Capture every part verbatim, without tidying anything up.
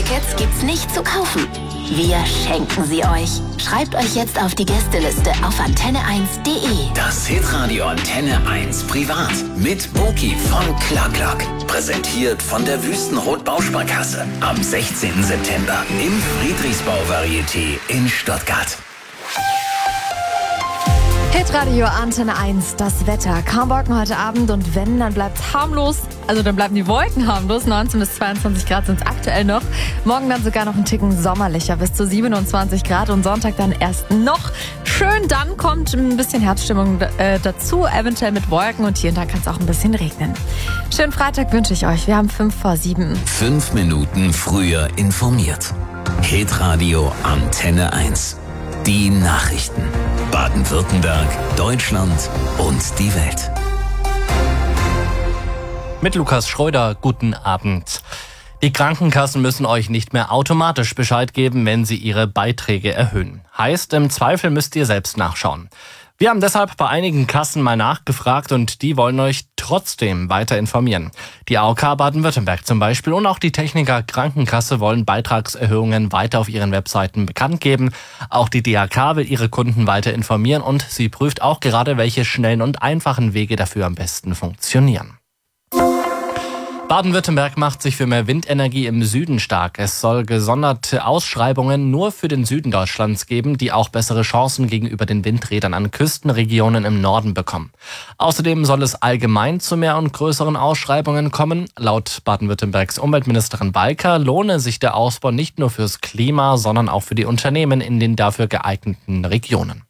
Tickets gibt's nicht zu kaufen. Wir schenken sie euch. Schreibt euch jetzt auf die Gästeliste auf antenne eins punkt de. Das Hitradio Antenne eins Privat mit Boki von Clark. Präsentiert von der Wüstenrot Bausparkasse. Am sechzehnten September im Friedrichsbau-Varieté in Stuttgart. Hitradio Antenne eins, das Wetter. Kaum Wolken heute Abend und wenn, dann bleibt's harmlos. Also dann bleiben die Wolken harmlos. neunzehn bis zweiundzwanzig Grad sind es aktuell noch. Morgen dann sogar noch ein Ticken sommerlicher, bis zu siebenundzwanzig Grad und Sonntag dann erst noch schön. Dann kommt ein bisschen Herbststimmung äh, dazu, eventuell mit Wolken und hier und da kann es auch ein bisschen regnen. Schönen Freitag wünsche ich euch. Wir haben fünf vor sieben. Fünf Minuten früher informiert. Hitradio Antenne eins. Die Nachrichten. Baden-Württemberg, Deutschland und die Welt. Mit Lukas Schröder, guten Abend. Die Krankenkassen müssen euch nicht mehr automatisch Bescheid geben, wenn sie ihre Beiträge erhöhen. Heißt, im Zweifel müsst ihr selbst nachschauen. Wir haben deshalb bei einigen Kassen mal nachgefragt und die wollen euch trotzdem weiter informieren. Die A O K Baden-Württemberg zum Beispiel und auch die Techniker Krankenkasse wollen Beitragserhöhungen weiter auf ihren Webseiten bekannt geben. Auch die D A K will ihre Kunden weiter informieren und sie prüft auch gerade, welche schnellen und einfachen Wege dafür am besten funktionieren. Baden-Württemberg macht sich für mehr Windenergie im Süden stark. Es soll gesonderte Ausschreibungen nur für den Süden Deutschlands geben, die auch bessere Chancen gegenüber den Windrädern an Küstenregionen im Norden bekommen. Außerdem soll es allgemein zu mehr und größeren Ausschreibungen kommen. Laut Baden-Württembergs Umweltministerin Balker lohne sich der Ausbau nicht nur fürs Klima, sondern auch für die Unternehmen in den dafür geeigneten Regionen.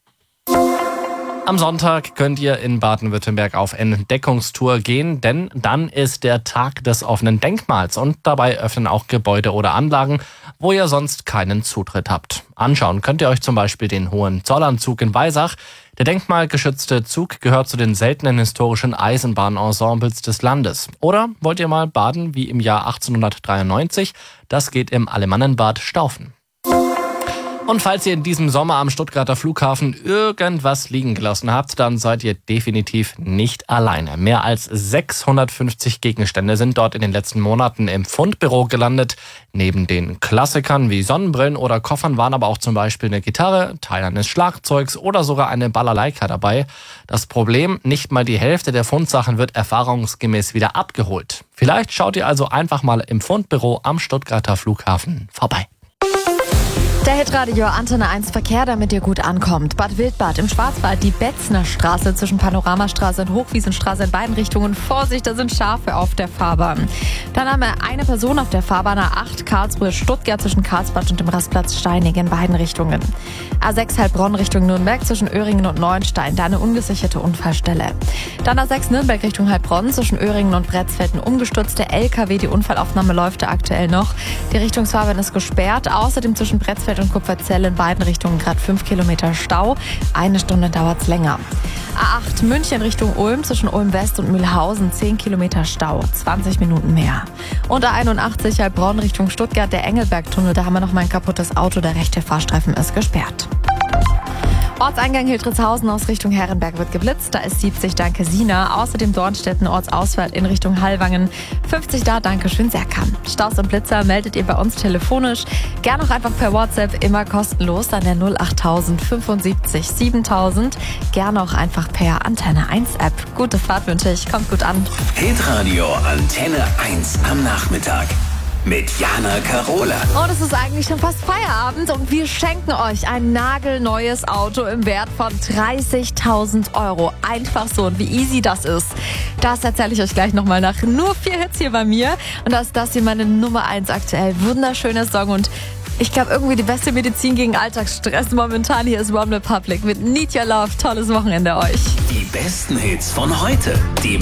Am Sonntag könnt ihr in Baden-Württemberg auf Entdeckungstour gehen, denn dann ist der Tag des offenen Denkmals und dabei öffnen auch Gebäude oder Anlagen, wo ihr sonst keinen Zutritt habt. Anschauen könnt ihr euch zum Beispiel den Hohenzollernstzug in Weisach. Der denkmalgeschützte Zug gehört zu den seltenen historischen Eisenbahnensembles des Landes. Oder wollt ihr mal baden wie im Jahr achtzehnhundertdreiundneunzig? Das geht im Alemannenbad Staufen. Und falls ihr in diesem Sommer am Stuttgarter Flughafen irgendwas liegen gelassen habt, dann seid ihr definitiv nicht alleine. Mehr als sechshundertfünfzig Gegenstände sind dort in den letzten Monaten im Fundbüro gelandet. Neben den Klassikern wie Sonnenbrillen oder Koffern waren aber auch zum Beispiel eine Gitarre, Teil eines Schlagzeugs oder sogar eine Balalaika dabei. Das Problem, nicht mal die Hälfte der Fundsachen wird erfahrungsgemäß wieder abgeholt. Vielleicht schaut ihr also einfach mal im Fundbüro am Stuttgarter Flughafen vorbei. Der Hitradio Antenne eins Verkehr, damit ihr gut ankommt. Bad Wildbad im Schwarzwald, die Betzner Straße zwischen Panoramastraße und Hochwiesenstraße in beiden Richtungen. Vorsicht, da sind Schafe auf der Fahrbahn. Dann haben wir eine Person auf der Fahrbahn A acht Karlsruhe-Stuttgart zwischen Karlsbad und dem Rastplatz Steinig in beiden Richtungen. A sechs Heilbronn Richtung Nürnberg zwischen Öhringen und Neuenstein, da eine ungesicherte Unfallstelle. Dann A sechs Nürnberg Richtung Heilbronn zwischen Öhringen und Bretzfeld ein umgestürzter L K W. Die Unfallaufnahme läuft da aktuell noch. Die Richtungsfahrbahn ist gesperrt. Außerdem zwischen Bretzfeld und Kupferzell in beiden Richtungen gerade fünf Kilometer Stau. Eine Stunde dauert's länger. A acht München Richtung Ulm zwischen Ulm West und Mühlhausen zehn Kilometer Stau, zwanzig Minuten mehr. Und A einundachtzig Heilbronn Richtung Stuttgart, der Engelbergtunnel, da haben wir noch mal ein kaputtes Auto, der rechte Fahrstreifen ist gesperrt. Ortseingang Hildritzhausen aus Richtung Herrenberg wird geblitzt. Da ist siebzig, danke Sina. Außerdem Dornstetten, Ortsausfahrt in Richtung Hallwangen. fünfzig da, danke schön Serkan. Staus und Blitzer meldet ihr bei uns telefonisch. Gern auch einfach per WhatsApp, immer kostenlos an der null achttausend fünfundsiebzig siebentausend. Gern auch einfach per Antenne eins App. Gute Fahrt wünsche ich, kommt gut an. Hitradio Antenne eins am Nachmittag. Mit Jana Karola. Und es ist eigentlich schon fast Feierabend und wir schenken euch ein nagelneues Auto im Wert von dreißigtausend Euro. Einfach so. Und wie easy das ist, das erzähle ich euch gleich nochmal nach. Nur vier Hits hier bei mir. Und das ist das hier meine Nummer eins aktuell. Wunderschöner Song und ich glaube irgendwie die beste Medizin gegen Alltagsstress momentan. Hier ist One Republic mit Need Your Love. Tolles Wochenende euch. Die besten Hits von heute. Die